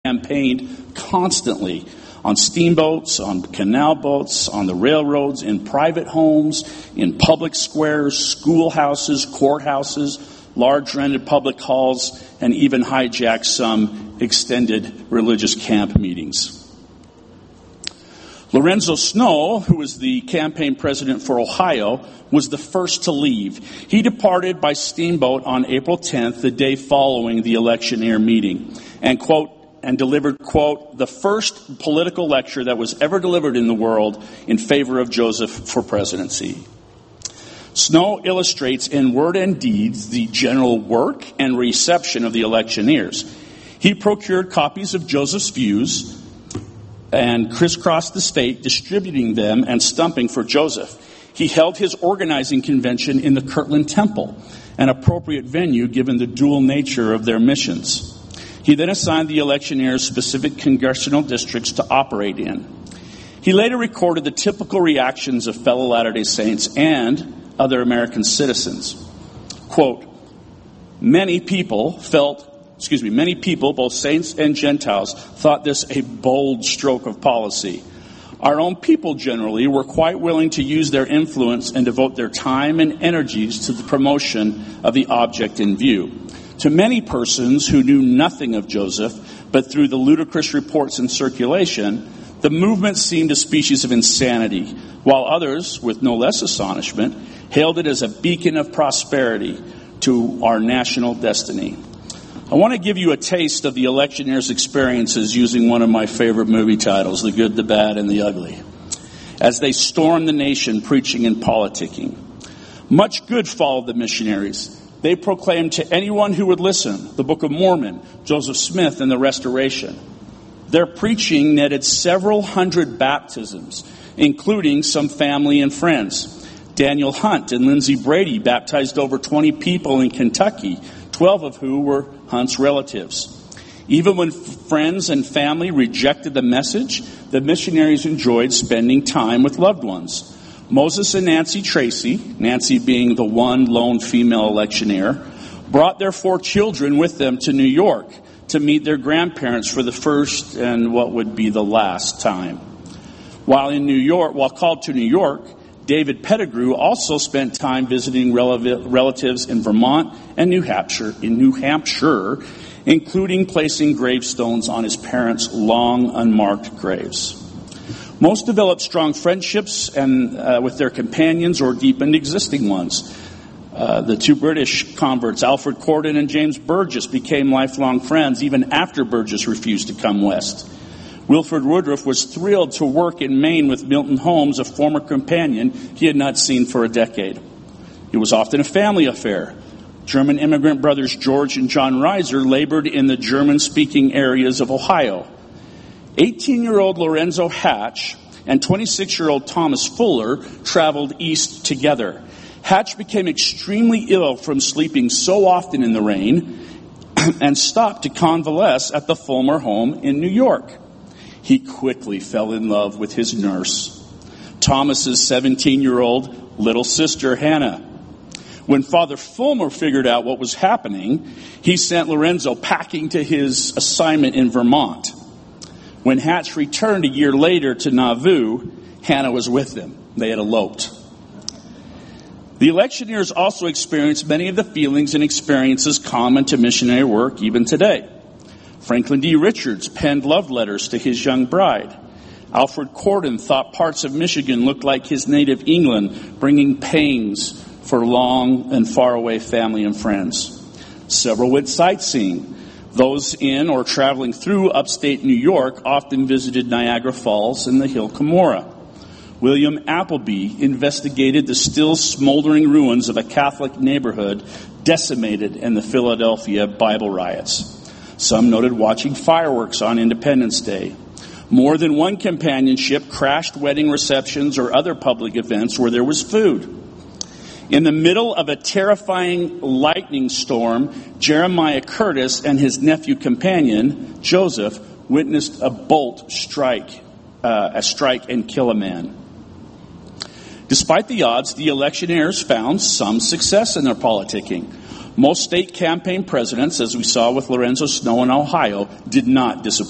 campaigned constantly on steamboats, on canal boats, on the railroads, in private homes, in public squares, schoolhouses, courthouses, large rented public halls, and even hijacked some extended religious camp meetings. Lorenzo Snow, who was the campaign president for Ohio, was the first to leave. He departed by steamboat on April 10th, the day following the electioneer meeting, and delivered, quote, the first political lecture that was ever delivered in the world in favor of Joseph for presidency. Snow illustrates in word and deeds the general work and reception of the electioneers. He procured copies of Joseph's views and crisscrossed the state, distributing them and stumping for Joseph. He held his organizing convention in the Kirtland Temple, an appropriate venue given the dual nature of their missions. He then assigned the electioneers specific congressional districts to operate in. He later recorded the typical reactions of fellow Latter-day Saints and other American citizens. Quote, many people, both saints and Gentiles, thought this a bold stroke of policy. Our own people generally were quite willing to use their influence and devote their time and energies to the promotion of the object in view. To many persons who knew nothing of Joseph, but through the ludicrous reports in circulation, the movement seemed a species of insanity, while others, with no less astonishment, hailed it as a beacon of prosperity to our national destiny. I want to give you a taste of the electioneers' experiences using one of my favorite movie titles, The Good, the Bad, and the Ugly, as they stormed the nation preaching and politicking. Much good followed the missionaries. They proclaimed to anyone who would listen the Book of Mormon, Joseph Smith, and the Restoration. Their preaching netted several hundred baptisms, including some family and friends. Daniel Hunt and Lindsay Brady baptized over 20 people in Kentucky, 12 of who were Hunt's relatives. Even when friends and family rejected the message, the missionaries enjoyed spending time with loved ones. Moses and Nancy Tracy, Nancy being the one lone female electioneer, brought their 4 children with them to New York to meet their grandparents for the first and what would be the last time. While called to New York, David Pettigrew also spent time visiting relatives in Vermont and New Hampshire, including placing gravestones on his parents' long unmarked graves. Most developed strong friendships and with their companions or deepened existing ones. The 2 British converts, Alfred Corden and James Burgess, became lifelong friends even after Burgess refused to come west. Wilford Woodruff was thrilled to work in Maine with Milton Holmes, a former companion he had not seen for a decade. It was often a family affair. German immigrant brothers George and John Reiser labored in the German-speaking areas of Ohio. 18-year-old Lorenzo Hatch and 26-year-old Thomas Fuller traveled east together. Hatch became extremely ill from sleeping so often in the rain and stopped to convalesce at the Fulmer home in New York. He quickly fell in love with his nurse, Thomas's 17-year-old little sister, Hannah. When Father Fulmer figured out what was happening, he sent Lorenzo packing to his assignment in Vermont. When Hatch returned a year later to Nauvoo, Hannah was with him. They had eloped. The electioneers also experienced many of the feelings and experiences common to missionary work even today. Franklin D. Richards penned love letters to his young bride. Alfred Corden thought parts of Michigan looked like his native England, bringing pains for long and faraway family and friends. Several went sightseeing. Those in or traveling through upstate New York often visited Niagara Falls and the Hill Cumorah. William Appleby investigated the still smoldering ruins of a Catholic neighborhood decimated in the Philadelphia Bible riots. Some noted watching fireworks on Independence Day. More than one companionship crashed wedding receptions or other public events where there was food. In the middle of a terrifying lightning storm, Jeremiah Curtis and his nephew companion, Joseph, witnessed a bolt strike and kill a man. Despite the odds, the electioneers found some success in their politicking. Most state campaign presidents, as we saw with Lorenzo Snow in Ohio, did not disappoint.